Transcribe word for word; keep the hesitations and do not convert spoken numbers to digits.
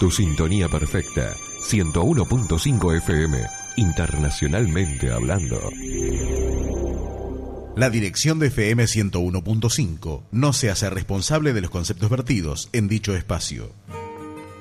Tu sintonía perfecta, ciento uno punto cinco F M, internacionalmente hablando. La dirección de F M ciento uno punto cinco no se hace responsable de los conceptos vertidos en dicho espacio.